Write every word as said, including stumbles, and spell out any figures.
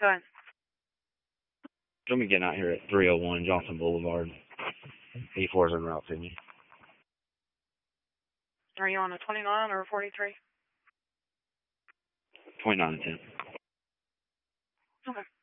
Go ahead. Let me get out here at three oh one Johnson Boulevard. E four is en route to me. Are you on a twenty-nine or a forty-three? twenty-nine and ten. Okay.